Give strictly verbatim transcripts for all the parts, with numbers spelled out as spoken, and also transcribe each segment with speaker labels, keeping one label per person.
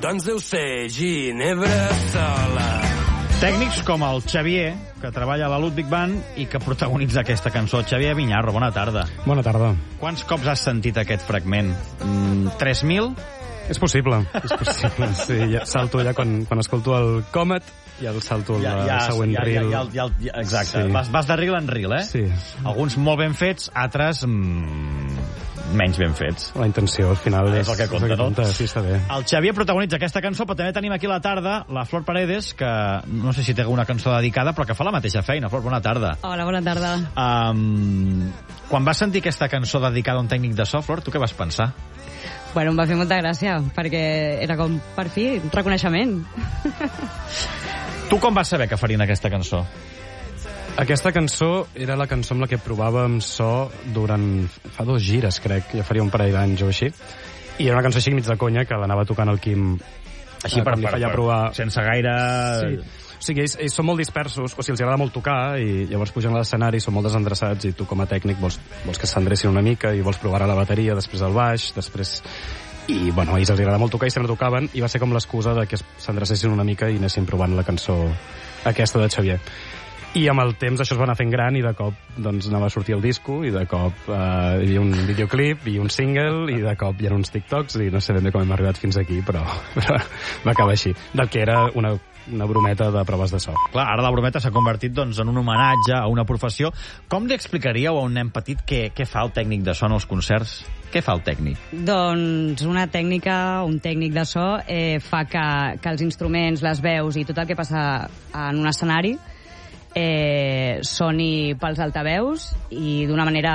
Speaker 1: doncs deu ser Ginebra sola.
Speaker 2: Tècnics com el Xavier, que treballa a la Ludwig Band i que protagonitza aquesta cançó. Xavier Vinyarro, bona tarda.
Speaker 3: Bona tarda.
Speaker 2: Quants cops has sentit aquest fragment? Mm, tres mil?
Speaker 3: És possible, és possible. Sí, ja salto ja quan, quan escolto el Comet, ja el salto el,
Speaker 2: ja, ja,
Speaker 3: el següent
Speaker 2: ja,
Speaker 3: reel.
Speaker 2: Ja, ja, ja, exacte,
Speaker 3: sí.
Speaker 2: vas, vas de reel en reel, eh?
Speaker 3: Sí.
Speaker 2: Alguns molt ben fets, altres mmm, menys ben fets.
Speaker 3: La intenció, al final, és,
Speaker 2: és el que compta,
Speaker 3: és el que compta,
Speaker 2: no?
Speaker 3: Sí, està bé.
Speaker 2: El Xavier protagonitza aquesta cançó, però també tenim aquí a la tarda la Flor Paredes, que no sé si té alguna cançó dedicada, però que fa la mateixa feina. Flor, bona tarda.
Speaker 4: Hola, bona tarda.
Speaker 2: Um, quan vas sentir aquesta cançó dedicada a un tècnic de so, Flor, tu què vas pensar?
Speaker 4: Bueno, em va fer molta gràcia, perquè era com, per fi, un reconeixement.
Speaker 2: Tu com vas saber que farien aquesta cançó?
Speaker 3: Aquesta cançó era la cançó amb la que provàvem so durant... fa dos gires, crec, ja faria un parell d'anys o així. I era una cançó així mig de conya, que l'anava tocant el Quim.
Speaker 2: Així per, per, per,
Speaker 3: provar...
Speaker 2: sense gaire...
Speaker 3: Sí. O sigui, ells, ells són molt dispersos, o sigui, els agrada molt tocar, i llavors pugen a l'escenari, són molt desendreçats, i tu com a tècnic vols, vols que s'endrecin una mica, i vols provar a la bateria, després al baix, després... I, bueno, a ells els agrada molt tocar, i sempre tocaven, i va ser com l'excusa de que s'endrecessin una mica i anessin provant la cançó aquesta de Xavier. I amb el temps això es va anar fent gran, i de cop doncs, anava a sortir el disco, i de cop eh, hi havia un videoclip, i un single, i de cop hi ha uns TikToks, i no sé ben bé com hem arribat fins aquí, però, però va acabar així. Del que era una, una brometa de proves de so.
Speaker 2: Clar, ara la brometa s'ha convertit doncs, en un homenatge a una professió. Com li explicaríeu a un nen petit què, què fa el tècnic de so en els concerts? Què fa el tècnic?
Speaker 4: Doncs una tècnica, un tècnic de so, eh, fa que, que els instruments, les veus i tot el que passa en un escenari eh, soni pels altaveus i d'una manera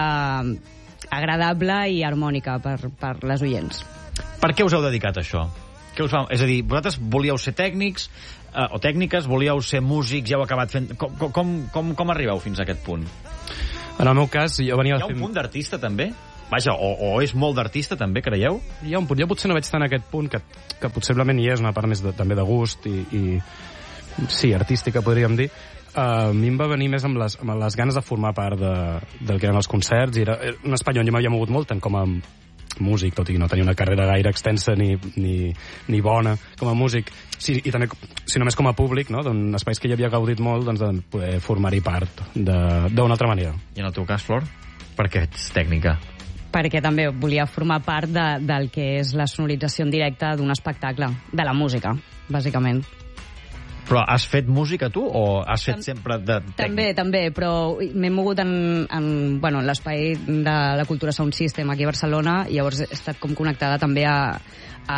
Speaker 4: agradable i harmònica per, per les oients.
Speaker 2: Per què us heu dedicat a això? Què us fa? És a dir, vosaltres volíeu ser tècnics eh, o tècniques, volíeu ser músics, ja heu acabat fent... Com, com, com, com arribeu fins a aquest punt?
Speaker 3: En el meu cas, jo venia...
Speaker 2: Hi ha un
Speaker 3: fent...
Speaker 2: punt d'artista, també? Vaja, o, o és molt d'artista, també, creieu?
Speaker 3: Hi ha un punt. Jo potser no veig tant aquest punt, que, que possiblement hi és una part més de, també de gust i, i sí, artística, podríem dir. Uh, a mi em va venir més amb les, amb les ganes de formar part de, del que eren els concerts, i era un espai on jo m'havia mogut molt, tant com a músic, tot i no tenia una carrera gaire extensa ni, ni, ni bona com a músic, sí, i també si només com a públic, no? Doncs espais que hi havia gaudit molt, doncs, de poder formar-hi part d'una altra manera.
Speaker 2: I en el teu cas, Flor? Per què ets tècnica?
Speaker 4: Perquè també volia formar part de, del que és la sonorització en directe d'un espectacle, de la música, bàsicament.
Speaker 2: Però has fet música, tu, o has fet sempre de tècnic?
Speaker 4: També, també, però m'he mogut en, en, bueno, en l'espai de la cultura Sound System aquí a Barcelona, i llavors he estat com connectada també a, a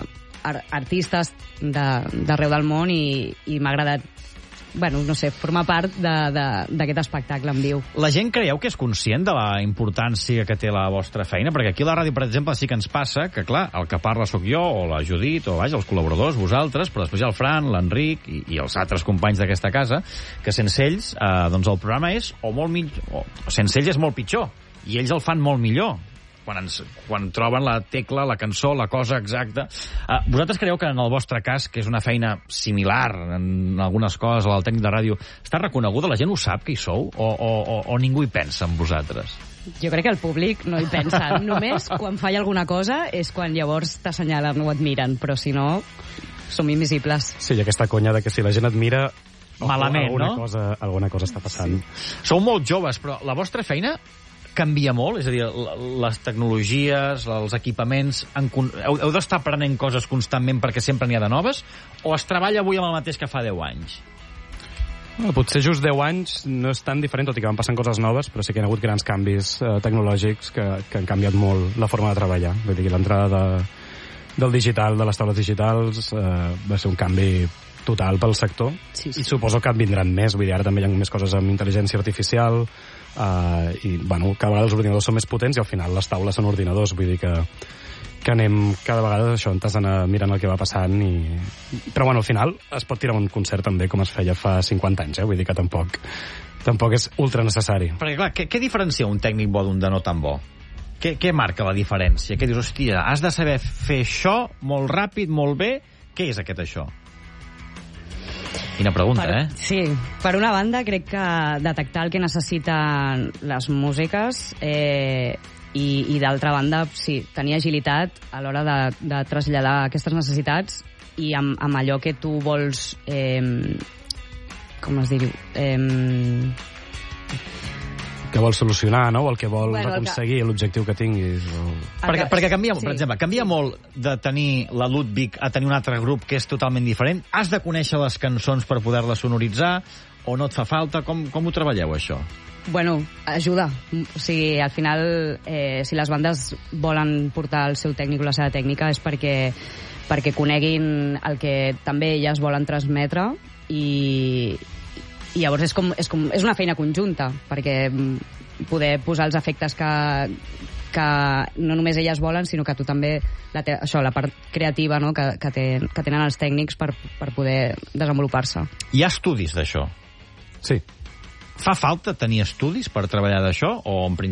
Speaker 4: artistes d'arreu del món, i, i m'ha agradat, bueno, no sé, formar part d'aquest espectacle en viu.
Speaker 2: La gent creieu que és conscient de la importància que té la vostra feina? Perquè aquí a la ràdio, per exemple, sí que ens passa que, clar, el que parla sóc jo, o la Judit, o vaja, els col·laboradors, vosaltres, però després hi ha el Fran, l'Enric i, i els altres companys d'aquesta casa, que sense ells, eh, doncs el programa és o molt millor, o sense ells és molt pitjor, i ells el fan molt millor. Quan, ens, quan troben la tecla, la cançó, la cosa exacta. Uh, vosaltres creieu que en el vostre cas, que és una feina similar en algunes coses al tècnic de ràdio, està reconeguda? La gent ho sap que hi sou? O, o, o, o ningú hi pensa en vosaltres?
Speaker 4: Jo crec que el públic no hi pensa. Només quan falla alguna cosa és quan llavors t'assenyalen o et miren, però si no, som invisibles.
Speaker 3: Sí, i aquesta conya de que si la gent et mira...
Speaker 2: Malament,
Speaker 3: alguna
Speaker 2: no?
Speaker 3: Cosa, alguna cosa està passant.
Speaker 2: Sí. Sou molt joves, però la vostra feina canvia molt? És a dir, les tecnologies, els equipaments... En, heu, heu d'estar aprenent coses constantment perquè sempre n'hi ha de noves? O es treballa avui amb el mateix que fa deu anys?
Speaker 3: Bueno, potser just deu anys no és tan diferent, tot i que van passant coses noves, però sí que hi ha hagut grans canvis eh, tecnològics que, que han canviat molt la forma de treballar. Vull dir, l'entrada de, del digital, de les taules digitals, eh, va ser un canvi total pel sector,
Speaker 4: sí, sí.
Speaker 3: I suposo que en vindran més. Vull dir, ara també hi ha més coses amb intel·ligència artificial, Uh, i bueno, cada vegada els ordinadors són més potents i al final les taules són ordinadors, vull dir que, que anem cada vegada això, t'has d'anar mirant el que va passant i... però bueno, al final es pot tirar un concert també com es feia fa cinquanta anys, eh? Vull dir que tampoc tampoc és ultra necessari.
Speaker 2: Perquè clar, què, què diferencia un tècnic bo d'un de no tan bo? Què, què marca la diferència? Què dius, hòstia, has de saber fer això molt ràpid, molt bé, què és aquest això? Quina pregunta,
Speaker 4: per,
Speaker 2: eh?
Speaker 4: Sí. Per una banda, crec que detectar el que necessiten les músiques eh, i, i d'altra banda, sí, tenir agilitat a l'hora de, de traslladar aquestes necessitats i amb, amb allò que tu vols... Eh, com es diu? Eh,
Speaker 3: que vol solucionar, no? O el que vol
Speaker 4: Bueno, el que-
Speaker 3: aconseguir, l'objectiu que tinguis. O...
Speaker 2: Perquè, perquè canvia,
Speaker 4: Sí.
Speaker 2: per exemple, canvia molt de tenir la Ludwig a tenir un altre grup que és totalment diferent? Has de conèixer les cançons per poder-les sonoritzar o no et fa falta? Com, com ho treballeu, això?
Speaker 4: Bueno, ajuda. O sigui, al final, eh, si les bandes volen portar el seu tècnic o la seva tècnica és perquè, perquè coneguin el que també elles volen transmetre i, i llavors és, com, és, com, és una feina conjunta, perquè mm, poder posar els efectes que, que no només elles volen, sinó que tu també, la te, això, la part creativa, no?, que, que, ten, que tenen els tècnics per, per poder desenvolupar-se.
Speaker 2: Hi ha estudis d'això?
Speaker 3: Sí.
Speaker 2: Fa falta tenir estudis per treballar d'això? O en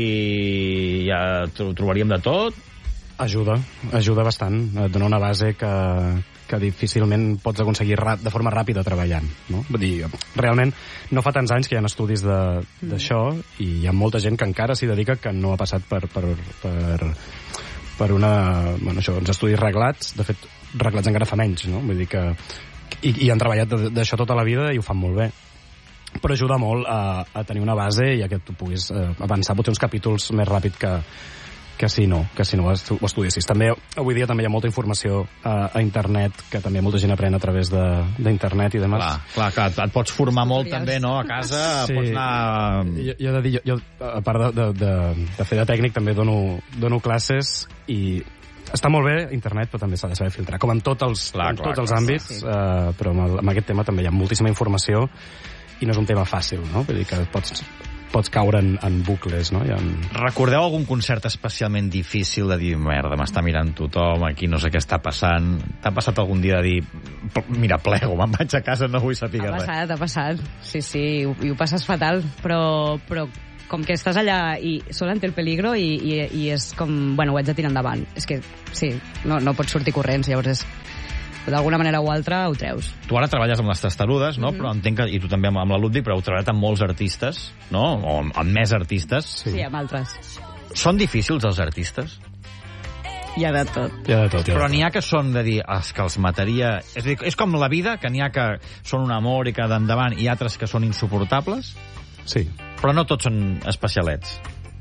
Speaker 2: principi ja ho trobaríem de tot?
Speaker 3: Ajuda, ajuda bastant. Et dona una base que, que difícilment pots aconseguir rap, de forma ràpida treballant. No? Vull dir, realment no fa tants anys que hi ha estudis d'això mm. i hi ha molta gent que encara s'hi dedica que no ha passat per, per, per, per una, bueno, això, uns estudis reglats. De fet, reglats encara fa menys, no? Vull dir que i, i han treballat d'això tota la vida i ho fan molt bé. Però ajuda molt a, a tenir una base i a que tu puguis eh, avançar potser uns capítols més ràpid que, que si no, que si no ho estudiessis. També, avui dia també hi ha molta informació a, a internet, que també molta gent aprèn a través d'internet i demés.
Speaker 2: Clar, clar, clar, et pots formar molt
Speaker 4: Tutorials.
Speaker 2: també, no? A casa
Speaker 3: Sí.
Speaker 2: pots anar...
Speaker 3: Jo, jo, he de dir, jo, jo, a part de, de, de, de fer de tècnic, també dono, dono classes i està molt bé internet, però també s'ha de saber filtrar, com en, tot els,
Speaker 2: Clar,
Speaker 3: en
Speaker 2: clar,
Speaker 3: tots els
Speaker 2: clar,
Speaker 3: àmbits,
Speaker 4: sí.
Speaker 3: eh, però amb, el, amb aquest tema també hi ha moltíssima informació i no és un tema fàcil, no? Vull dir que pots, pots caure en, en bucles, no? I en...
Speaker 2: Recordeu algun concert especialment difícil de dir, merda, m'està mirant tothom, aquí no sé què està passant? T'ha passat algun dia de dir, mira, plego, me'n vaig a casa, no vull saber
Speaker 4: Ha
Speaker 2: res?
Speaker 4: passat, ha passat. Sí, sí, i ho, i ho passes fatal, però, però com que estàs allà i sol ante el peligro i, i, i és com, bueno, ho haig de tirar endavant. És que, sí, no, no pots sortir corrents, llavors és d'alguna manera o altra ho treus.
Speaker 2: Tu ara treballes amb les testarudes, no? Mm-hmm. Però entenc que, i tu també amb, amb la Ludwig, però heu treballat amb molts artistes, no? O amb, amb més artistes.
Speaker 4: Sí. sí, amb altres.
Speaker 2: Són difícils els artistes?
Speaker 4: Hi ha de tot.
Speaker 3: Hi ha de tot. Hi ha
Speaker 2: Però
Speaker 3: de
Speaker 2: n'hi
Speaker 3: tot.
Speaker 2: ha que són de dir, és que els mataria... És a dir, és com la vida, que n'hi ha que són un amor i que d'endavant, i altres que són insuportables,
Speaker 3: Sí.
Speaker 2: però no tots són especialets.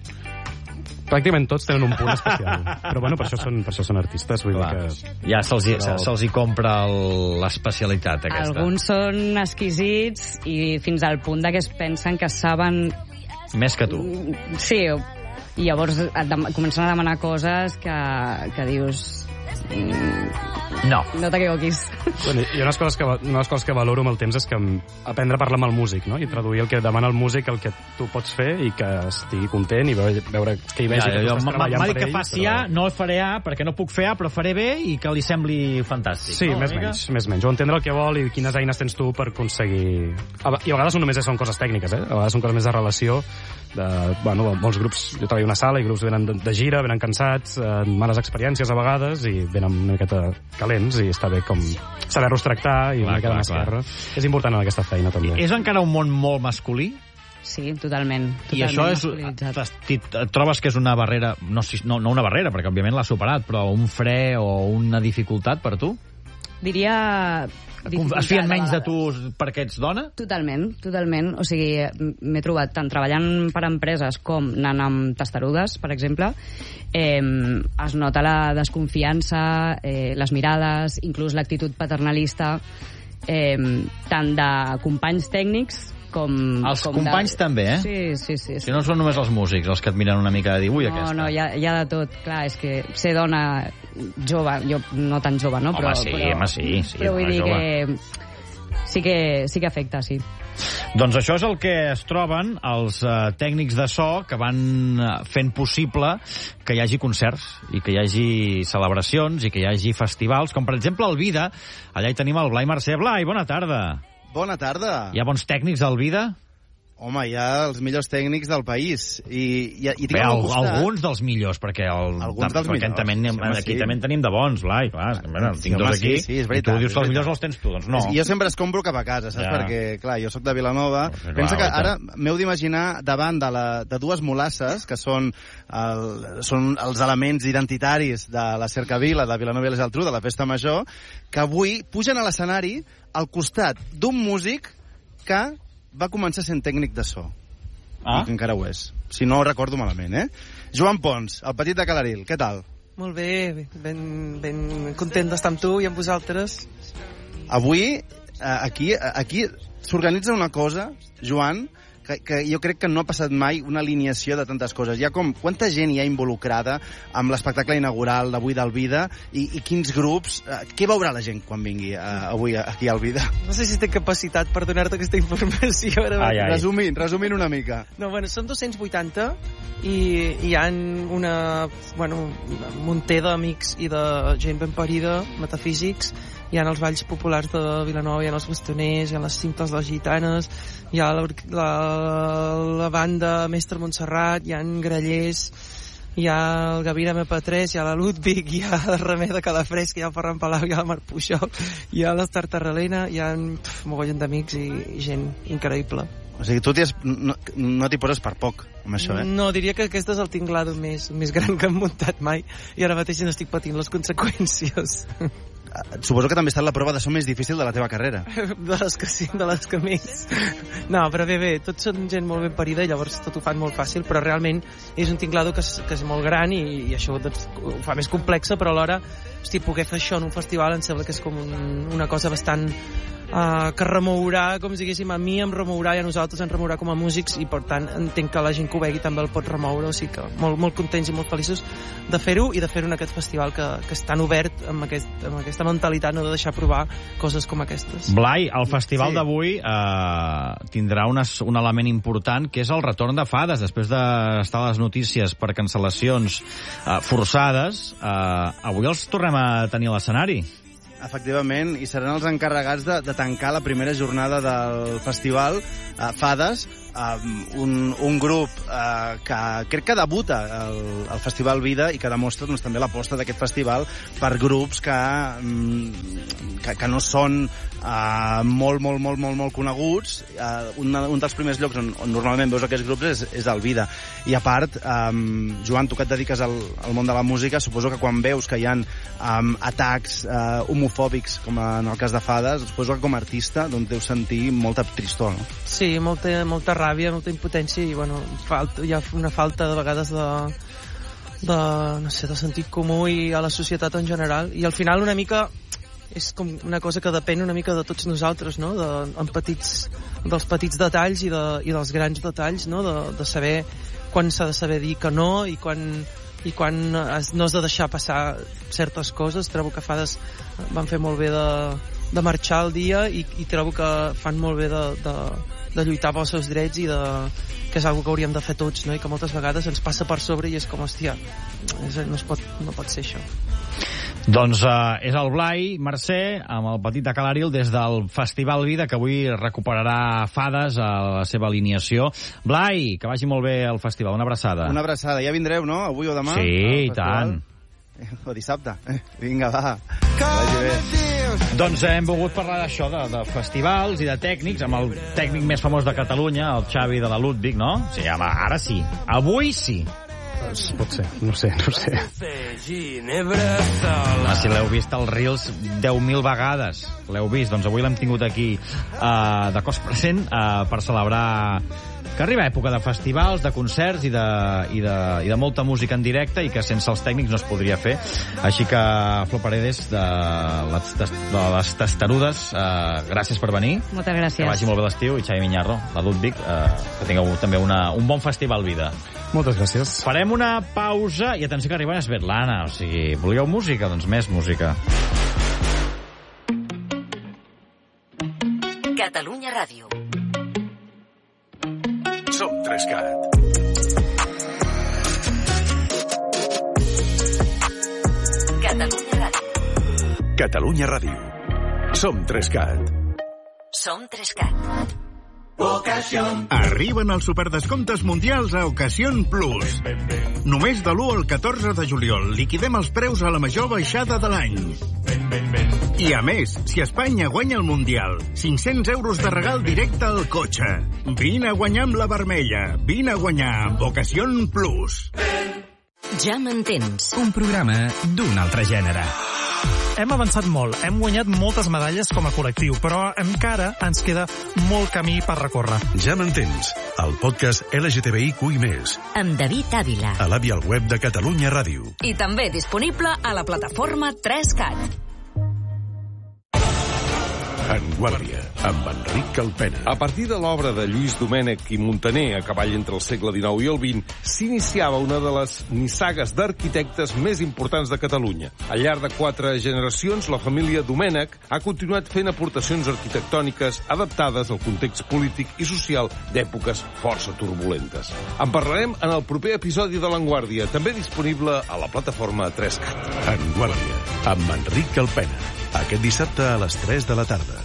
Speaker 3: Pràcticament tots tenen un punt especial. Però bueno, per això són, per això són artistes. Vull
Speaker 2: Clar.
Speaker 3: dir que...
Speaker 2: Ja se'ls hi,
Speaker 3: Però-
Speaker 2: se, hi compra el- l'especialitat aquesta.
Speaker 4: Alguns són exquisits i fins al punt de que es pensen que saben...
Speaker 2: Més que tu.
Speaker 4: Sí, i llavors et dem- comencen a demanar coses que, que dius... mm,
Speaker 2: No.
Speaker 4: No t'equivoquis.
Speaker 3: Bueno, i unes coses, que, una de les coses que valoro amb el temps és que aprendre a parlar amb el músic, no? I traduir el que demana el músic, el que tu pots fer i que estigui content i veure, veure que hi vegi
Speaker 2: Ja,
Speaker 3: que tu
Speaker 2: jo,
Speaker 3: estàs
Speaker 2: m'ha
Speaker 3: treballant
Speaker 2: m'ha dit
Speaker 3: per
Speaker 2: que
Speaker 3: ell,
Speaker 2: faci
Speaker 3: però-
Speaker 2: A, no el faré A, perquè no puc fer A, però faré B i que li sembli fantàstic.
Speaker 3: Sí,
Speaker 2: no,
Speaker 3: més o
Speaker 2: una mica?
Speaker 3: menys, més o menys. O entendre el que vol i quines eines tens tu per aconseguir... A ve- I a vegades no només són coses tècniques, eh? A vegades són coses més de relació, de, bueno, molts grups, jo treballo a una sala i grups venen de, de gira, venen cansats, eh, males experiències a vegades i venen una miqueta calents i està bé com saber-los tractar i
Speaker 2: Clar,
Speaker 3: una mica de
Speaker 2: clar, clar.
Speaker 3: mascarra. És important en aquesta feina, també.
Speaker 2: És encara un món molt masculí?
Speaker 4: Sí, totalment. totalment
Speaker 2: I això és,
Speaker 4: masculinitzat.
Speaker 2: et, et trobes que és una barrera, no, si- no, no una barrera, perquè òbviament l'ha superat, però un fre o una dificultat per tu?
Speaker 4: Diria...
Speaker 2: Es fien menys de
Speaker 4: vegades.
Speaker 2: tu perquè ets dona?
Speaker 4: Totalment, totalment. O sigui, m'he trobat tant treballant per empreses com anant amb testarudes, per exemple, eh, es nota la desconfiança, eh, les mirades, inclús l'actitud paternalista, eh, tant de companys tècnics com...
Speaker 2: Els
Speaker 4: com
Speaker 2: companys
Speaker 4: de...
Speaker 2: també, eh?
Speaker 4: Sí, sí, sí. sí.
Speaker 2: Si no són només els músics els que et miren una mica de dir, ui,
Speaker 4: no,
Speaker 2: aquesta.
Speaker 4: no, hi ha, hi ha de tot. Clar, és que ser dona jove, jo no tan jove, no?
Speaker 2: Home,
Speaker 4: però,
Speaker 2: sí,
Speaker 4: però,
Speaker 2: home, sí, sí,
Speaker 4: Però vull
Speaker 2: dona
Speaker 4: dir
Speaker 2: jove.
Speaker 4: que sí que, sí que afecta, sí.
Speaker 2: Doncs això és el que es troben els uh, tècnics de so que van uh, fent possible que hi hagi concerts i que hi hagi celebracions i que hi hagi festivals, com per exemple el Vida. Allà hi tenim el Blai Mercè. Blai, bona tarda.
Speaker 5: Bona tarda.
Speaker 2: Hi ha bons tècnics al Vida?
Speaker 5: Home, hi ha els millors tècnics del país. I, i, i
Speaker 2: Bé, al, alguns dels millors, perquè, el,
Speaker 5: alguns dels millors.
Speaker 2: També,
Speaker 5: sí,
Speaker 2: home, aquí sí. també en tenim de bons, Blai, clar. És que, bueno,
Speaker 5: sí,
Speaker 2: tinc
Speaker 5: home,
Speaker 2: dos aquí,
Speaker 5: sí, sí, és veritat,
Speaker 2: i tu dius que els millors els tens tu, doncs no.
Speaker 5: Jo sempre escombro cap a casa, saps? Ja. Perquè, clar, jo sóc de Vilanova. No, Pensa que ara m'heu d'imaginar davant de, la, de dues molasses, que són, el, són els elements identitaris de la cercavila de Vilanova i la Geltrú, de la Festa Major, que avui pugen a l'escenari al costat d'un músic que va començar sent tècnic de so. Ah? I que encara ho és. Si no ho recordo malament, eh? Joan Pons, el petit de Calaril, què tal?
Speaker 6: Molt bé, ben, ben content d'estar amb tu i amb vosaltres.
Speaker 5: Avui, aquí, aquí s'organitza una cosa, Joan, que, que jo crec que no ha passat mai una alineació de tantes coses. Hi ha com, quanta gent hi ha involucrada amb l'espectacle inaugural d'avui del Vida i, i quins grups... Eh, què veurà la gent quan vingui eh, avui aquí al Vida?
Speaker 6: No sé si té capacitat per donar-te aquesta informació. Ara
Speaker 5: ai, ai. Resumint, resumint una mica.
Speaker 6: No, bueno, són dos-cents vuitanta i hi ha una, bueno, un munter d'amics i de gent ben parida, metafísics. Hi ha els balls populars de Vilanova, hi ha els bastoners, hi ha les cintes de les gitanes, hi ha la, la, la banda Mestre Montserrat, hi ha grallers, hi ha el Gavina M P tres, hi ha la Ludwig, hi ha el Remei de Calafresc, hi ha el Ferran Palau, hi ha el Marc Puixol, hi ha l'Estartarrelena, hi ha un mogollon d'amics i, i gent increïble.
Speaker 5: O sigui, tu has, no, no t'hi poses per poc amb això, eh?
Speaker 6: No, diria que aquest és el tinglado més, més gran que hem muntat mai i ara mateix n'estic patint les conseqüències.
Speaker 5: Suposo que també ha estat la prova de so més difícil de la teva carrera.
Speaker 6: De les que sí, de les que més. No, però bé, bé, tots són gent molt ben parida i llavors tot ho fan molt fàcil, però realment és un tinglado que és, que és molt gran i, i això doncs, ho fa més complexa, però alhora, hosti, poder fer això en un festival em sembla que és com un, una cosa bastant Uh, que remourà, com si diguéssim, a mi em remourà i a nosaltres ens remourà com a músics i per tant entenc que la gent que ho vegi també el pot remoure, o sigui que molt, molt contents i molt feliços de fer-ho i de fer-ho en aquest festival que, que és tan obert amb, aquest, amb aquesta mentalitat, no de deixar provar coses com aquestes.
Speaker 2: Blai, el festival sí. d'avui uh, tindrà una, un element important que és el retorn de Fades, després d'estar a les notícies per cancel·lacions uh, forçades, uh, avui els tornem a tenir a l'escenari.
Speaker 5: Efectivament, i seran els encarregats de, de tancar la primera jornada del festival, eh, Fades, eh, un, un grup eh, que crec que debuta el, el Festival Vida i que demostra doncs, també l'aposta d'aquest festival per grups que, que, que no són eh, molt, molt, molt, molt, molt coneguts. Eh, un, un dels primers llocs on, on normalment veus aquests grups és, és el Vida. I a part, eh, Joan, tu que et dediques al, al món de la música, suposo que quan veus que hi ha um, atacs uh, homofòbics, com en el cas de Fades, suposo que com a artista doncs, deus sentir molta tristor, no?
Speaker 6: Sí, molta, molta ràbia, molta impotència i bueno, falta, hi ha una falta de vegades de, de, no sé, de sentit comú i a la societat en general. I al final una mica és com una cosa que depèn una mica de tots nosaltres, no? De, en petits, dels petits detalls i, de, i dels grans detalls, no? De, de saber quan s'ha de saber dir que no i quan, i quan es, no has de deixar passar certes coses. Trobo que Fades van fer molt bé de, de marxar el dia i, i trobo que fan molt bé de, de, de lluitar pels seus drets i de, que és una que hauríem de fer tots, no? I que moltes vegades ens passa per sobre i és com, hòstia, és, no, es pot, no pot ser això.
Speaker 2: Doncs uh, és el Blai Mercè amb el petit de Calaril des del Festival Vida, que avui recuperarà Fades a la seva alineació. Blai, que vagi molt bé el festival. Una abraçada.
Speaker 5: Una abraçada. Ja vindreu, no? Avui o demà?
Speaker 2: Sí, i tant.
Speaker 5: O dissabte. Vinga, va. Vagi bé.
Speaker 2: Doncs hem volgut parlar d'això, de, de festivals i de tècnics, amb el tècnic més famós de Catalunya, el Xavi de la Ludwig, no? Sí, home, ara sí. Avui sí.
Speaker 3: Pot ser, no sé, no sé.
Speaker 2: Ah, si l'heu vist als Reels deu mil vegades, l'heu vist, doncs avui l'hem tingut aquí uh, de cos present uh, per celebrar que arriba època de festivals, de concerts i de, i, de, i de molta música en directe i que sense els tècnics no es podria fer. Així que, Flor Paredes, de les, de les testarudes, uh, gràcies per venir.
Speaker 4: Moltes gràcies.
Speaker 2: Que vagi molt bé l'estiu. I Xavi Miñarro, la Ludwig, uh, que tingueu també una, un bon festival Vida.
Speaker 3: Moltes gràcies.
Speaker 2: Farem una pausa i atenció que arriba Svetlana. O sigui, volíeu música? Doncs més música.
Speaker 7: Catalunya Ràdio.
Speaker 1: Som Trescat.
Speaker 7: Catalunya Ràdio.
Speaker 1: Catalunya Ràdio. Som Trescat.
Speaker 7: Som Trescat.
Speaker 8: Arriben els superdescomptes mundials a Ocasión Plus. Només de l'u al catorze de juliol liquidem els preus a la major baixada de l'any. I a més, si Espanya guanya el Mundial, cinc-cents euros de regal directe al cotxe. Vine a guanyar amb la vermella. Vine a guanyar amb Ocasión Plus.
Speaker 7: Ja m'entens.
Speaker 9: Un programa d'un altre gènere.
Speaker 10: Hem avançat molt, hem guanyat moltes medalles com a col·lectiu, però encara ens queda molt camí per recórrer.
Speaker 11: Ja m'entens, el podcast L G T B I Q I més.
Speaker 7: Amb David Ávila.
Speaker 11: A l'app i al web de Catalunya Ràdio.
Speaker 7: I també disponible a la plataforma tres cat.
Speaker 11: En Guàrdia, amb Enric Calpena.
Speaker 12: A partir de l'obra de Lluís Domènech i Muntaner, a cavall entre el segle dinou i el vint, s'iniciava una de les nissagues d'arquitectes més importants de Catalunya. Al llarg de quatre generacions, la família Domènech ha continuat fent aportacions arquitectòniques adaptades al context polític i social d'èpoques força turbulentes. En parlarem en el proper episodi de l'Enguàrdia, també disponible a la plataforma tres cat.
Speaker 11: En Guàrdia, amb Enric Calpena. Aquest dissabte a les tres de la tarda.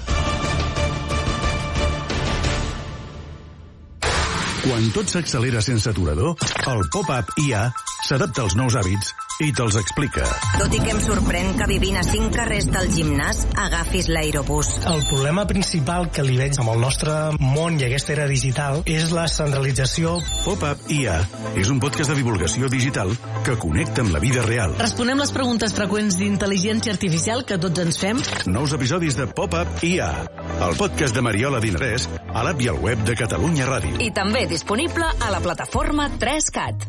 Speaker 11: Quan tot s'accelera sense aturador, el pop-up I A s'adapta als nous hàbits i te'ls explica.
Speaker 13: Tot i que em sorprèn que vivint a cinc carrers del gimnàs agafis l'aerobús.
Speaker 14: El problema principal que li veig amb el nostre món i aquesta era digital és la centralització.
Speaker 11: Pop-up I A és un podcast de divulgació digital que connecta amb la vida real.
Speaker 15: Responem les preguntes freqüents d'intel·ligència artificial que tots ens fem.
Speaker 11: Nous episodis de Pop-up I A, el podcast de Mariola Dinarès, a l'app i al web de Catalunya Ràdio.
Speaker 7: I també disponible a la plataforma tres cat.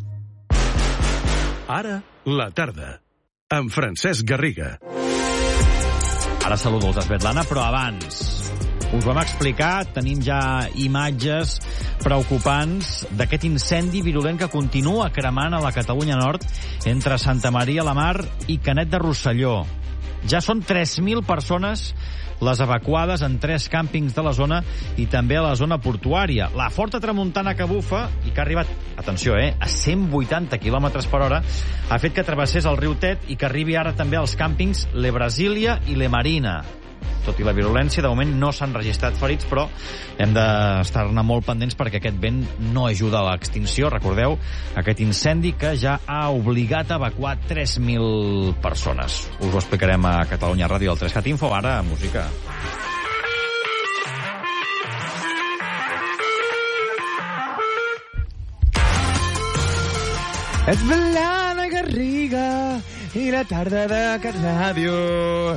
Speaker 11: Ara, la tarda, amb Francesc Garriga.
Speaker 2: Ara saludo els de Svetlana, però abans us ho hem explicat, tenim ja imatges preocupants d'aquest incendi virulent que continua cremant a la Catalunya Nord entre Santa Maria la Mar i Canet de Rosselló. Ja són tres mil persones les evacuades en tres càmpings de la zona i també a la zona portuària. La forta tramuntana que bufa i que ha arribat, atenció, eh, a cent vuitanta quilòmetres per hora, ha fet que travessés el riu Tet i que arribi ara també als càmpings Le Brasilia i Le Marina. Tot i la virulència, de moment no s'han registrat ferits, però hem d'estar-ne molt pendents perquè aquest vent no ajuda a l'extinció. Recordeu, aquest incendi que ja ha obligat a evacuar tres mil persones. Us ho explicarem a Catalunya Ràdio al tres cat Info. Ara, música.
Speaker 16: És Svetlana Garriga i la tarda de Cat Ràdio.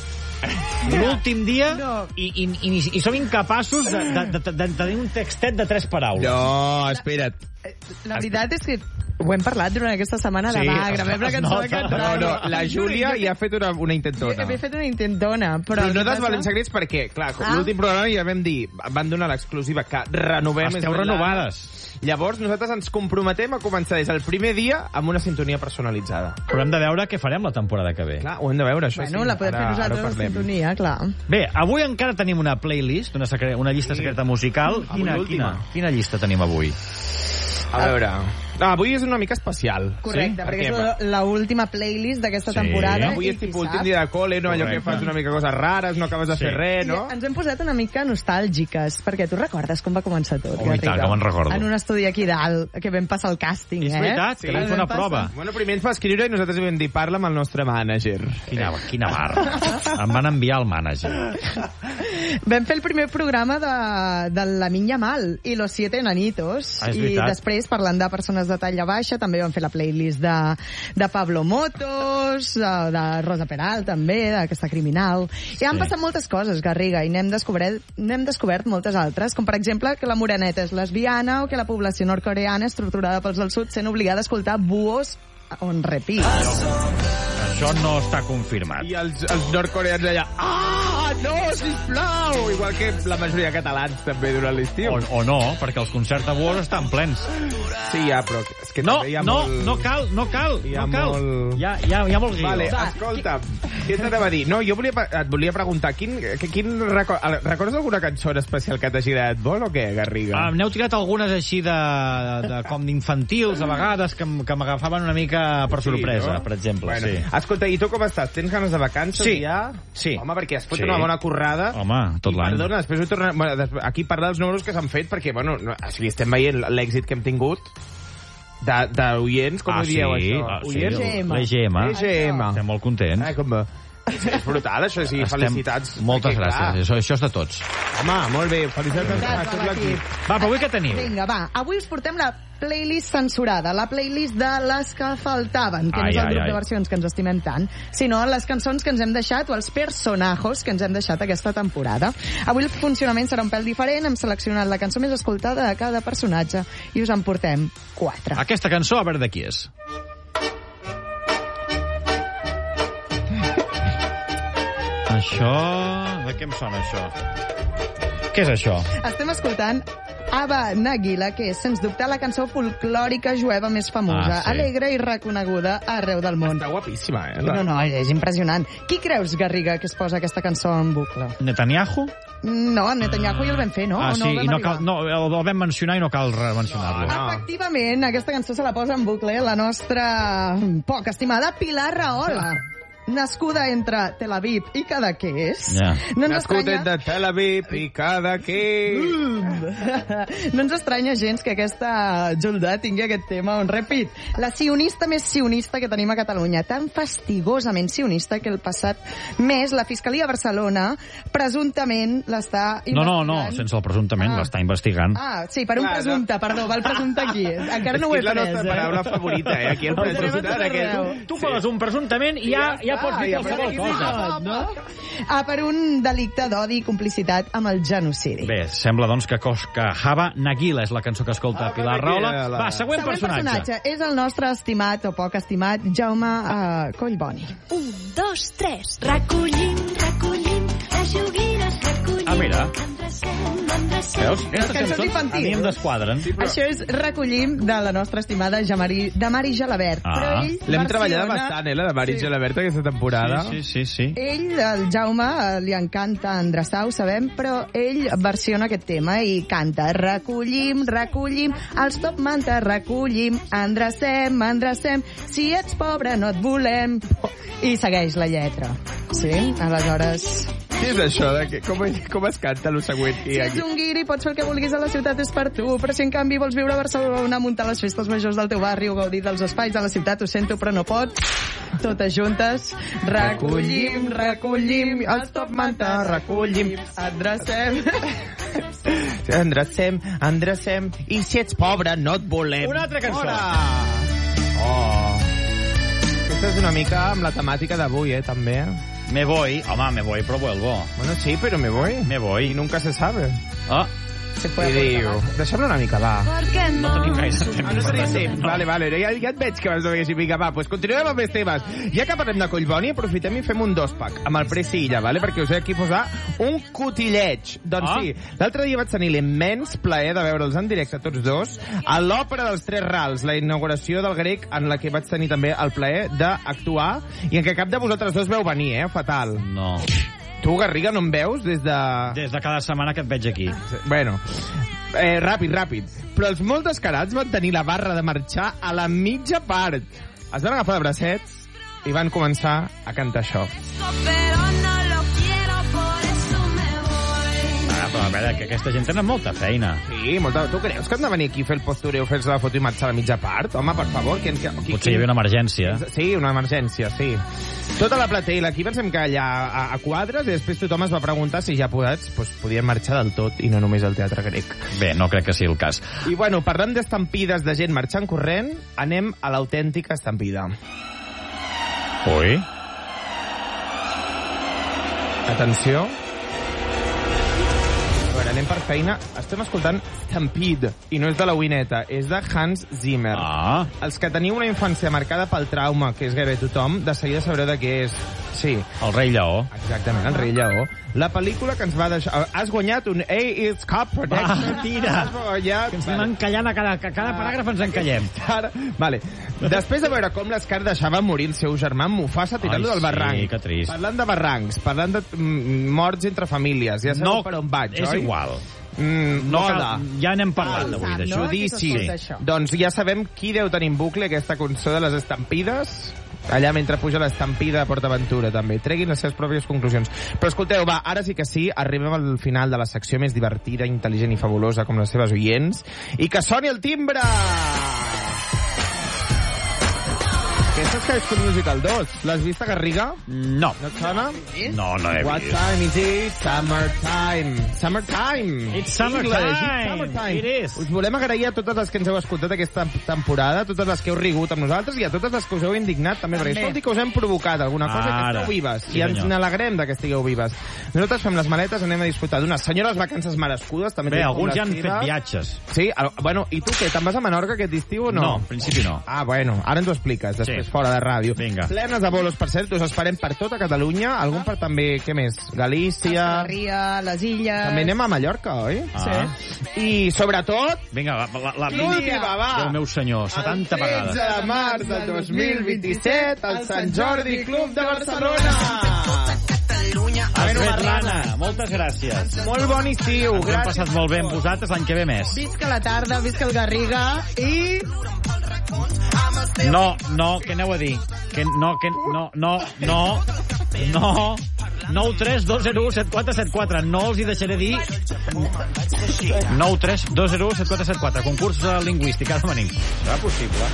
Speaker 2: L'últim dia no. i, i, i, i som incapaços de, de, de, de tenir un textet de tres paraules.
Speaker 16: No, espera't.
Speaker 17: La veritat és que ho hem parlat durant aquesta setmana
Speaker 2: sí,
Speaker 17: demà, gravem la cançó de Cat
Speaker 16: Ràdio. No, no, la Júlia hi ha fet una, una intentona.
Speaker 17: Jo he fet una intentona. Però,
Speaker 16: però no desvalem secrets perquè, clar, ah. l'últim programa ja vam dir, van donar l'exclusiva que renovem.
Speaker 2: Esteu renovades.
Speaker 16: Llavors nosaltres ens comprometem a començar des del primer dia amb una sintonia personalitzada.
Speaker 2: Però hem de veure què farem la temporada que ve.
Speaker 16: Clar, ho hem de veure, això
Speaker 17: bueno,
Speaker 16: sí.
Speaker 17: la podem ara, fer nosaltres, la sintonia, clar.
Speaker 2: Bé, avui encara tenim una playlist, una, secre una llista secreta musical. Quina, quina, quina llista tenim avui?
Speaker 16: A veure... No, avui és una mica especial.
Speaker 17: Correcte,
Speaker 16: sí?
Speaker 17: perquè és l'última playlist d'aquesta sí. temporada.
Speaker 16: Avui és tipus últim dia de col·le, no? Allò que fas una mica coses rares, no acabes de sí. fer res, no?
Speaker 17: I ens hem posat una mica nostàlgiques, perquè tu recordes com va començar tot?
Speaker 2: Oh, i tant, com en recordo.
Speaker 17: En un estudi aquí dalt, que vam passar el càsting,
Speaker 2: és
Speaker 17: eh?
Speaker 2: És veritat, sí, que vam fer una prova.
Speaker 16: Bueno, primer ens va escriure i nosaltres vam dir, parla amb el nostre mànager.
Speaker 2: Quina, quina barra. Em van enviar el mànager.
Speaker 17: Vam fer el primer programa de, de La Minya Mal i Los Siete Enanitos.
Speaker 2: Ah,
Speaker 17: i després, parlant de persones de talla baixa, també vam fer la playlist de, de Pablo Motos, de, de Rosa Peral, també, d'aquesta criminal. I han sí. passat moltes coses, Garriga, i n'hem descobert, n'hem descobert moltes altres, com per exemple que la moreneta és lesbiana o que la població nord-coreana és torturada pels del sud sent obligada a escoltar buos on repeat.
Speaker 2: Això no està confirmat.
Speaker 16: I els, els nord-coreans allà, ah, no, sisplau! Igual que la majoria de catalans també durant l'estiu.
Speaker 2: O, o no, perquè els concerts de buos estan plens.
Speaker 16: Sí, ja, però és que
Speaker 2: no,
Speaker 16: també hi ha
Speaker 2: no,
Speaker 16: molt...
Speaker 2: no cal, no cal,
Speaker 16: hi ha
Speaker 2: no cal.
Speaker 16: Molt...
Speaker 2: Hi, ha, hi, ha, hi ha molt guió.
Speaker 16: Vale, escolta'm, què t'anava a dir? No, jo volia, et volia preguntar, quin, quin record, recordes alguna cançó especial que t'hagi agradat molt o què, Garriga?
Speaker 2: Ah, n'heu tirat algunes així de, de com d'infantils, a vegades, que, que m'agafaven una mica per sorpresa, sí, no? Per exemple.
Speaker 16: Bueno,
Speaker 2: sí.
Speaker 16: Escolta, i tu com estàs? Tens ganes de vacances
Speaker 2: sí.
Speaker 16: ja?
Speaker 2: Sí.
Speaker 16: Home, perquè has fet
Speaker 2: sí.
Speaker 16: una bona currada.
Speaker 2: Home, tot l'any.
Speaker 16: Perdona, després vull tornar... Bueno, després, aquí parlar dels números que s'han fet, perquè, bueno, no, o sigui, estem veient l'èxit que hem tingut d'oients, com
Speaker 2: ah,
Speaker 16: ho dieu,
Speaker 2: sí,
Speaker 16: això?
Speaker 2: Ah, sí,
Speaker 16: Oients?
Speaker 2: l'E G M.
Speaker 16: l'E G M.
Speaker 2: Estem molt contents.
Speaker 16: Ai, com va. És brutal, això, sí, Estem... felicitats.
Speaker 2: Moltes
Speaker 16: perquè,
Speaker 2: gràcies, això, això és de tots.
Speaker 16: Home, molt bé, felicitats a tot l'equip.
Speaker 2: Va, però avui què teniu?
Speaker 17: Vinga, va, avui us portem la playlist censurada, la playlist de les que faltaven, que ai, no és el grup ai, ai. de versions que ens estimem tant, sinó les cançons que ens hem deixat o els personajos que ens hem deixat aquesta temporada. Avui el funcionament serà un pèl diferent, hem seleccionat la cançó més escoltada de cada personatge i us en portem quatre.
Speaker 2: Aquesta cançó, a veure de qui és. Això... De què em sona, això? Què és això?
Speaker 17: Estem escoltant Ava Nagila, que és, sens dubte, la cançó folclòrica jueva més famosa, ah, sí. alegre i reconeguda arreu del món.
Speaker 16: Està guapíssima, eh?
Speaker 17: No, no, és impressionant. Qui creus, Garriga, que es posa aquesta cançó en bucle?
Speaker 2: Netanyahu?
Speaker 17: No, Netanyahu ja el vam fer, no?
Speaker 2: Ah,
Speaker 17: o no
Speaker 2: sí, i no cal, no, el vam mencionar i no cal remencionar-lo.
Speaker 17: No, no. Efectivament, aquesta cançó se la posa en bucle la nostra poc estimada Pilar Rahola. Nascuda entre Tel Aviv i Cadaqués.
Speaker 2: Yeah.
Speaker 17: No
Speaker 16: Nascut
Speaker 17: estranya...
Speaker 16: entre Tel Aviv i Cadaqués.
Speaker 17: Mm. No ens estranya gens que aquesta Julda tingui aquest tema on, repit, la sionista més sionista que tenim a Catalunya, tan fastigosament sionista que el passat mes la Fiscalia de Barcelona presumptament l'està investigant.
Speaker 2: No, no, no, sense el presumptament, ah. l'està investigant.
Speaker 17: Ah, sí, per un Clar, presumpte, no. perdó, va el presumpte aquí. Encara no ho he pres, eh? És la nostra
Speaker 16: paraula favorita, eh? Aquí el presumpte.
Speaker 2: Aquest... Tu poses un presumptament i ja, ja pots dir qualsevol cosa.
Speaker 17: No? Ah, per un delicte d'odi i complicitat amb el genocidi.
Speaker 2: Bé, sembla doncs que, que Ava Nagila és la cançó que escolta Pilar Rahola. Va, següent, següent personatge. personatge.
Speaker 17: És el nostre estimat o poc estimat Jaume uh, Collboni.
Speaker 18: Un, dos, tres. Recollim, recollim, les joguines recollim.
Speaker 2: Ah, mira.
Speaker 17: Veus? Les cançons infantils.
Speaker 2: A mi em desquadren.
Speaker 17: Sí, però... Això és Recollim de la nostra estimada Jamari, de Mari Gelabert.
Speaker 2: Ah.
Speaker 17: Però ell
Speaker 16: L'hem versiona... treballat bastant, eh, la de Mari sí. Gelabert, aquesta temporada.
Speaker 2: Sí, sí, sí, sí.
Speaker 17: Ell, el Jaume, li encanta endreçar, ho sabem, però ell versiona aquest tema i canta Recollim, recollim, els top manta recollim, endrecem, endrecem, si ets pobre no et volem. I segueix la lletra. Sí? Aleshores...
Speaker 16: Què és això? De que, com, com es canta el següent?
Speaker 17: Si ets un guiri, pots fer el que vulguis a la ciutat, és per tu. Però si en canvi vols viure a Barcelona, muntar les festes majors del teu barri o gaudir dels espais de la ciutat, ho sento, però no pots. Totes juntes. Recollim, recollim, els top manta, recollim, endrecem.
Speaker 16: Endrecem, endrecem, i si ets pobre, no et volem.
Speaker 2: Una altra cançó.
Speaker 16: Fora! Oh. Aquesta és una mica amb la temàtica d'avui, eh, també.
Speaker 2: Me voy, home, me voy, però vuelvo.
Speaker 16: Bueno, sí, pero me voy.
Speaker 2: Me voy.
Speaker 16: Y nunca se sabe.
Speaker 2: Ah.
Speaker 17: Se
Speaker 16: I diu, deixem-lo una mica, va.
Speaker 2: No tenim gaire temps.
Speaker 16: Ah, no tenim temps. Vale, vale, ja, ja et veig que vas dir així, vinga, va, pues continuem amb els temes. Ja que parlem de Collboni, aprofitem i fem un dos-pack amb el Preci Illa, vale? Perquè us he aquí posar un cotilleig. Doncs ah. sí, l'altre dia vaig tenir l'immens plaer de veure'ls en directe tots dos a l'Òpera dels Tres Rals, la inauguració del Grec, en la que vaig tenir també el plaer d'actuar i en què cap de vosaltres dos veu venir, eh? Fatal.
Speaker 2: No.
Speaker 16: Tu, Garriga, no em veus des de...
Speaker 2: Des de cada setmana que et veig aquí.
Speaker 16: Bueno, eh, ràpid, ràpid. Però els molt descarats van tenir la barra de marxar a la mitja part. Es van agafar de bracets i van començar a cantar això.
Speaker 2: Ah, però a veure, que aquesta gent tenen molta feina.
Speaker 16: Sí, molta... Tu creus que han de venir aquí a fer el postureo, fer-se la foto i marxar a la mitja part? Home, per favor. Qui, qui, qui,
Speaker 2: Potser hi havia una emergència.
Speaker 16: Sí, una emergència, sí. Tota la platea i l'equip ens vam quedar allà a, a quadres i després tothom es va preguntar si ja podats pues, podien marxar del tot i no només al Teatre Grec.
Speaker 2: Bé, no crec que sigui el cas.
Speaker 16: I bueno, parlant d'estampides de gent marxant corrent, anem a l'autèntica estampida.
Speaker 2: Ui.
Speaker 16: Atenció. A veure, anem per feina. Estem escoltant Stampede, i no és de la Wineta, és de Hans Zimmer.
Speaker 2: Ah.
Speaker 16: Els que teniu una infància marcada pel trauma, que és gairebé tothom, de seguida sabreu de què és. Sí.
Speaker 2: El Rei Lleó.
Speaker 16: Exactament, el Rei Lleó. La pel·lícula que ens va deixar... Has guanyat un A is Cup Protection.
Speaker 2: Va, tira.
Speaker 16: Has guanyat...
Speaker 2: Que ens anem encallant a cada, a cada paràgraf ens encallem.
Speaker 16: Ara, vale. Després de veure com l'Escar deixava morir el seu germà Mufasa tirant-lo del barranc.
Speaker 2: Sí, que trist.
Speaker 16: Parlant de barrancs, parlant de mm, morts entre famílies. Ja sabeu
Speaker 2: no,
Speaker 16: per on vaig,
Speaker 2: és
Speaker 16: oi?
Speaker 2: igual.
Speaker 16: Mm,
Speaker 2: no
Speaker 16: moda.
Speaker 2: cal, ja n'hem parlat avui d'això.
Speaker 16: Judici. Sí. Doncs ja sabem qui deu tenir en bucle aquesta cançó de les estampides. allà mentre puja l'estampida a PortAventura, també. Treguin les seves pròpies conclusions. Però escolteu, va, ara sí que sí, arribem al final de la secció més divertida, intel·ligent i fabulosa com les seves oients, i que soni el timbre! Aquesta és High School Musical dos. L'has vist, Garriga?
Speaker 2: No.
Speaker 16: No et sona?
Speaker 2: No, no he
Speaker 16: What
Speaker 2: vist.
Speaker 16: time is it? Summertime. Summertime.
Speaker 2: It's summertime.
Speaker 16: English, it's summertime.
Speaker 2: It is.
Speaker 16: Us volem agrair a totes les que ens heu escoltat aquesta temporada, a totes les que heu rigut amb nosaltres i a totes les que us heu indignat també, perquè això vol dir que us hem provocat alguna cosa i que
Speaker 2: Ara.
Speaker 16: esteu vives.
Speaker 2: Sí,
Speaker 16: I ens
Speaker 2: senyor.
Speaker 16: n'alegrem de que estigueu vives. Nosaltres fem les maletes, anem a disfrutar d'unes senyores vacances merescudes. També
Speaker 2: Bé,
Speaker 16: tenim
Speaker 2: alguns
Speaker 16: com
Speaker 2: ja han
Speaker 16: les
Speaker 2: fet
Speaker 16: teves.
Speaker 2: viatges.
Speaker 16: Sí? al- Bueno, i tu què? Te'n vas a Menorca aquest estiu o no?
Speaker 2: No, en principi no.
Speaker 16: Ah, bueno, ara ens ho expliques, després
Speaker 2: Sí.
Speaker 16: fora de ràdio.
Speaker 2: Vinga.
Speaker 16: Plenes de bolos, per cert, us esperem per tota Catalunya, algun per també, què més? Galícia...
Speaker 17: Ria, les illes...
Speaker 16: També anem a Mallorca, oi?
Speaker 2: Ah.
Speaker 16: I, sobretot...
Speaker 2: Vinga, la, la, la,
Speaker 16: l'última, va!
Speaker 2: Déu meu senyor, setanta
Speaker 16: El tretze
Speaker 2: vegades.
Speaker 16: de març del dos mil vint-i-set, al Sant Jordi Club de Barcelona!
Speaker 2: Svetlana, moltes gràcies.
Speaker 16: Molt bon estiu,
Speaker 2: Ens hem
Speaker 16: gràcies.
Speaker 2: passat molt bé amb vosaltres, l'any que ve més.
Speaker 17: Visca la tarda, visca el Garriga i...
Speaker 2: No, no, què aneu a dir? Que no, que no, no, no, no... nou tres dos zero u set quatre set quatre. No els hi deixaré dir... nou tres dos zero u set quatre set quatre. Concurs eh, lingüístic, ara venim. Serà possible?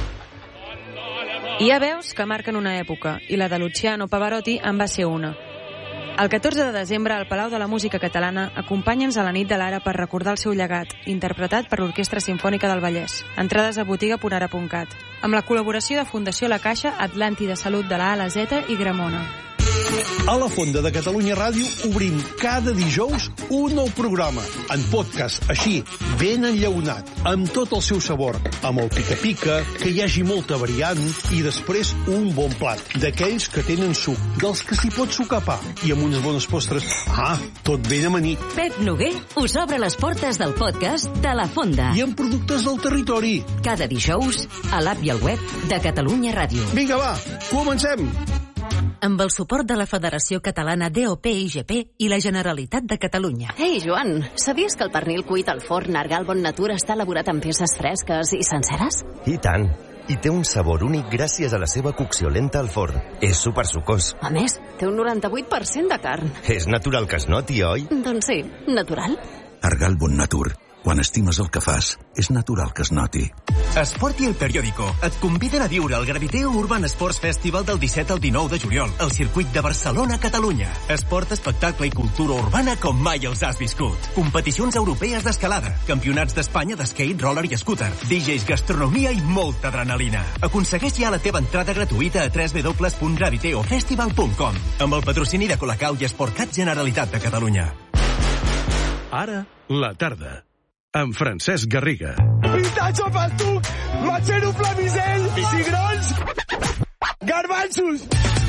Speaker 19: Hi ha veus que marquen una època, i la de Luciano Pavarotti en va ser una. El catorze de desembre, al Palau de la Música Catalana, acompanya'ns a la nit de l'Ara per recordar el seu llegat, interpretat per l'Orquestra Simfònica del Vallès. Entrades a botiga punt ara punt cat. Amb la col·laboració de Fundació La Caixa, Atlàntida Salut de la A a la Z i Gramona.
Speaker 20: A la Fonda de Catalunya Ràdio obrim cada dijous un nou programa, en podcast, així, ben enllaunat, amb tot el seu sabor, amb el pica-pica, que hi hagi molta variant, i després un bon plat, d'aquells que tenen suc, dels que s'hi pot sucar pa, i amb unes bones postres. Ah, tot ben amanit.
Speaker 7: Pep Noguer us obre les portes del podcast de La Fonda.
Speaker 20: I amb productes del territori.
Speaker 7: Cada dijous, a l'app i al web de Catalunya Ràdio.
Speaker 20: Vinga, va, comencem!
Speaker 15: Amb el suport de la Federació Catalana D O P I G P i la Generalitat de Catalunya.
Speaker 21: Ei, Joan, sabies que el pernil cuit al forn Argal Bon Natura està elaborat amb peces fresques i senceres?
Speaker 22: I tant. I té un sabor únic gràcies a la seva cocció lenta al forn. És supersucós.
Speaker 21: A més, té un noranta-vuit per cent de carn.
Speaker 22: És natural que es noti, oi?
Speaker 21: Doncs sí, natural.
Speaker 11: Argal Bon Natur. Quan estimes el que fas, és natural que es noti.
Speaker 23: Esport i El Periódico et conviden a viure el Graviteo Urban Sports Festival del disset al dinou de juliol al circuit de Barcelona, Catalunya. Esport, espectacle i cultura urbana com mai els has viscut. Competicions europees d'escalada, campionats d'Espanya d'skate, roller i scooter, D Js, gastronomia i molta adrenalina. Aconsegueix ja la teva entrada gratuïta a w w w punt graviteo festival punt com amb el patrocini de Colacau i Esportcat Generalitat de Catalunya.
Speaker 11: Ara, la tarda. Amb Francesc Garriga.
Speaker 24: Pistacho pastuc, machero flamisell, cigrons, garbanzos.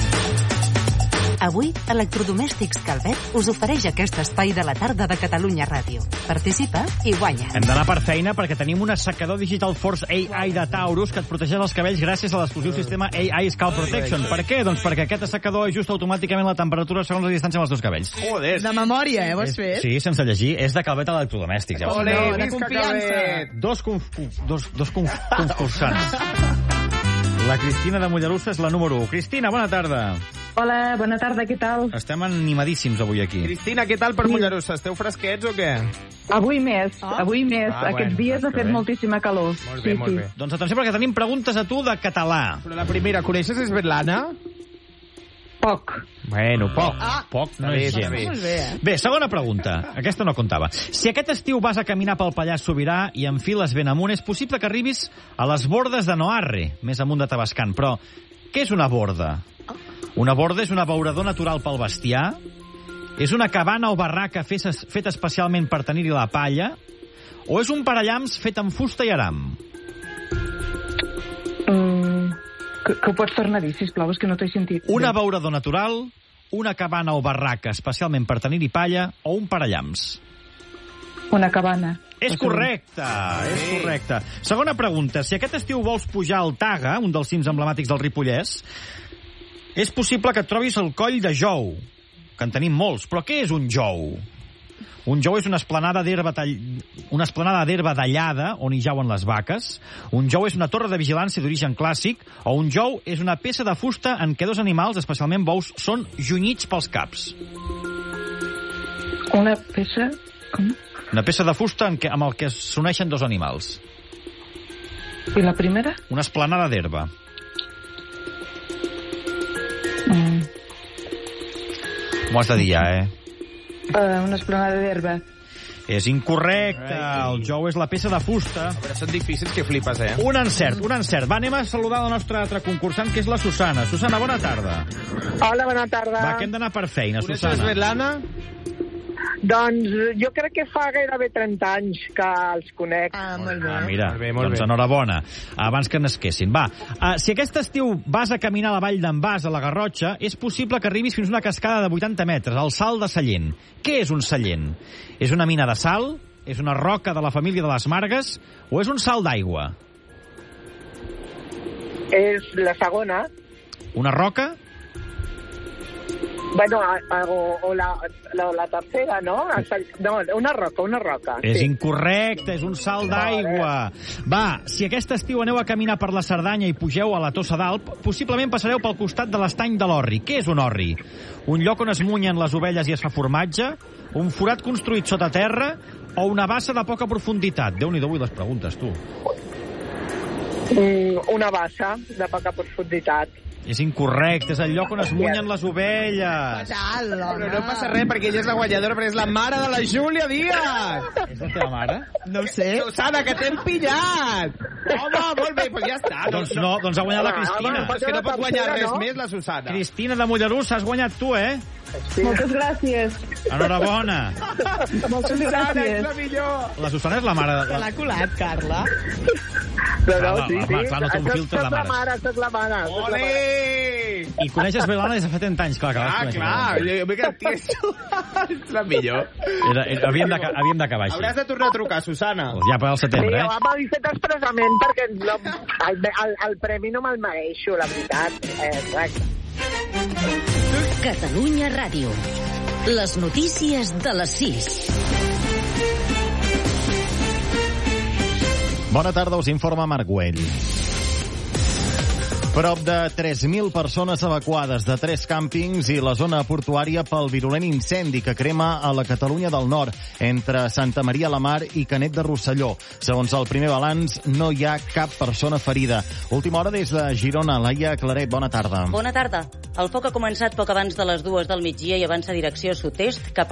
Speaker 15: Avui, Electrodomèstics Calvet us ofereix aquest espai de la tarda de Catalunya Ràdio. Participa i guanya.
Speaker 2: Hem d'anar per feina perquè tenim un assecador Digital Force A I de Taurus que et protegeix els cabells gràcies a l'exclusiu sistema A I Scalp Protection. Per què? Doncs perquè aquest assecador ajusta automàticament la temperatura segons la distància amb els teus cabells.
Speaker 16: Joder.
Speaker 17: De memòria, eh, ho has
Speaker 2: És-
Speaker 17: fet?
Speaker 2: Sí, sense llegir. És de Calvet Electrodomèstics. Ja ho
Speaker 16: Ole,
Speaker 2: sabeu.
Speaker 17: de
Speaker 16: visca
Speaker 17: confiança.
Speaker 16: Calvet.
Speaker 2: Dos, conf... dos, dos conf... concursants. La Cristina de Mollerussa és la número u. Cristina, bona tarda.
Speaker 25: Hola, bona tarda, què tal?
Speaker 2: Estem animadíssims avui aquí.
Speaker 16: Cristina, què tal per Mollerussa? Esteu fresquets o què?
Speaker 25: Avui més, ah. avui més.
Speaker 16: Ah,
Speaker 25: Aquests
Speaker 16: bueno,
Speaker 25: dies
Speaker 16: doncs
Speaker 25: ha
Speaker 16: que
Speaker 25: fet
Speaker 16: bé.
Speaker 25: moltíssima calor.
Speaker 16: Molt bé, molt bé.
Speaker 2: Doncs atenció perquè tenim preguntes a tu de català.
Speaker 16: Però la primera, coneixes Svetlana?
Speaker 25: Poc.
Speaker 2: Bueno, poc.
Speaker 17: Ah.
Speaker 2: Poc no
Speaker 16: Està bé,
Speaker 2: és
Speaker 16: està
Speaker 2: gens.
Speaker 16: bé.
Speaker 17: Molt bé, eh?
Speaker 2: Bé, segona pregunta. Aquesta no comptava. Si aquest estiu vas a caminar pel Pallars Sobirà i enfiles ben amunt, és possible que arribis a les bordes de Noarre, més amunt de Tavascan. Però què és una borda? Una borda és un abeurador natural pel bestiar? És una cabana o barraca fes- feta especialment per tenir-hi la palla? O és un parallams fet amb fusta i aram?
Speaker 25: Mm, que, que ho pots tornar a dir, sisplau, és que no t'he sentit.
Speaker 2: Un abeurador natural, una cabana o barraca especialment per tenir-hi palla o un parallams?
Speaker 25: Una cabana.
Speaker 2: És correcte, és correcte. Segona pregunta. Si aquest estiu vols pujar al Taga, un dels cims emblemàtics del Ripollès, és possible que et trobis el coll de Jou, que en tenim molts. Però què és un jou? Un jou és una esplanada d'herba tall... una esplanada d'herba tallada on hi jauen les vaques. Un jou és una torre de vigilància d'origen clàssic. O un jou és una peça de fusta en què dos animals, especialment bous, són junyits pels caps.
Speaker 25: Una peça... Com?
Speaker 2: Una peça de fusta en què, amb el que s'uneixen dos animals.
Speaker 25: I la primera?
Speaker 2: Una esplanada d'herba.
Speaker 25: Mm.
Speaker 2: M'ho has de dir ja, eh?
Speaker 25: Uh, una esplanada d'herba.
Speaker 2: És incorrecte. El jou és la peça de fusta.
Speaker 16: A veure, són difícils que flipes, eh?
Speaker 2: Un encert, un encert. Va, anem a saludar la nostra altra concursant, que és la Susana. Susana, bona tarda.
Speaker 1: Hola, bona tarda.
Speaker 2: Va, que hem d'anar per feina,
Speaker 16: Coneixes
Speaker 2: Susana.
Speaker 16: Svetlana?
Speaker 1: Doncs jo crec que fa gairebé trenta anys que els conec.
Speaker 17: Ah, molt bé.
Speaker 2: Ah, mira,
Speaker 16: Molt bé, molt
Speaker 2: doncs
Speaker 16: bé.
Speaker 2: enhorabona. Abans que n'esquessin. Va, uh, si aquest estiu vas a caminar a la vall d'en Bas, a la Garrotxa, és possible que arribis fins a una cascada de vuitanta metres, el Salt de Sallent. Què és un sallent? És una mina de sal? És una roca de la família de les margues? O és un salt d'aigua?
Speaker 1: És la segona.
Speaker 2: Una roca?
Speaker 1: Bueno, a, a, o, o la, la, la tercera, no? No, una roca, una roca.
Speaker 2: És
Speaker 1: sí.
Speaker 2: incorrecte, és un salt d'aigua. Va, si aquest estiu aneu a caminar per la Cerdanya i pugeu a la Tossa d'Alp, possiblement passareu pel costat de l'estany de l'Orri. Què és un orri? Un lloc on es munyen les ovelles i es fa formatge? Un forat construït sota terra? O una bassa de poca profunditat? Déu-n'hi-do, avui les preguntes, tu.
Speaker 1: Mm, una bassa de poca profunditat.
Speaker 2: És incorrecte, és el lloc on es munyen les ovelles.
Speaker 17: Fatal,
Speaker 16: Però no passa res, perquè ella és la guanyadora, perquè és la mare de la Júlia Díaz.
Speaker 2: És la teva mare?
Speaker 17: No ho sé.
Speaker 16: Susana, que t'hem pillat. Home, molt bé, doncs ja està.
Speaker 2: Doncs no, doncs ha guanyat la Cristina.
Speaker 16: És que no pot guanyar res més, la Susana.
Speaker 2: Cristina de Mollerussa, has guanyat tu, eh?
Speaker 1: Sí.
Speaker 25: Moltes gràcies.
Speaker 2: Enhorabona.
Speaker 25: Moltes
Speaker 16: Susana, és
Speaker 25: gràcies.
Speaker 16: la millor.
Speaker 2: La Susana és la mare de...
Speaker 17: Se l'ha colat, Carla.
Speaker 1: No, no,
Speaker 2: Home,
Speaker 1: sí,
Speaker 2: home,
Speaker 1: sí.
Speaker 2: clar, no té un
Speaker 1: Soc-
Speaker 2: filtre de
Speaker 1: soc la
Speaker 2: mares.
Speaker 1: mare, soc la mare. soc la
Speaker 16: Ole!
Speaker 1: mare.
Speaker 2: I coneixes Svetlana des de fa trenta anys, clar que
Speaker 16: Ah,
Speaker 2: l'has
Speaker 16: clar, jo m'he quedat tieso. És la millor.
Speaker 2: Era, era, havíem d'aca- havíem d'acabar així.
Speaker 16: Hauràs de tornar a trucar, Susana.
Speaker 2: Doncs ja per al
Speaker 1: Sí,
Speaker 2: setembre,
Speaker 1: ho
Speaker 2: eh?
Speaker 1: hem avisat expressament perquè no, el, el, el premi no me'l mereixo, la veritat. Eh, exacte.
Speaker 7: Catalunya Ràdio. Les notícies de les sis.
Speaker 2: Bona tarda, us informa Marc Güell. Prop de tres mil persones evacuades de tres càmpings i la zona portuària pel virulent incendi que crema a la Catalunya del Nord, entre Santa Maria la Mar i Canet de Rosselló. Segons el primer balanç, no hi ha cap persona ferida. Última hora des de Girona. Laia Claret, bona tarda.
Speaker 3: Bona tarda. El foc ha començat poc abans de les dues del migdia i avança direcció sud-est cap